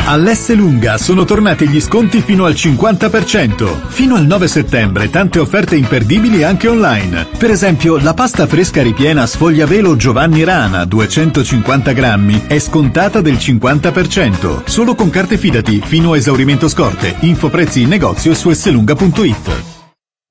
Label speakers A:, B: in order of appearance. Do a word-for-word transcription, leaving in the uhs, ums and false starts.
A: All'Esselunga sono tornati gli sconti fino al cinquanta per cento. Fino al nove settembre tante offerte imperdibili anche online. Per esempio, la pasta fresca ripiena sfogliavelo Giovanni Rana duecentocinquanta grammi è scontata del cinquanta per cento. Solo con carte Fidati fino a esaurimento scorte. Info prezzi in negozio e su esselunga punto it.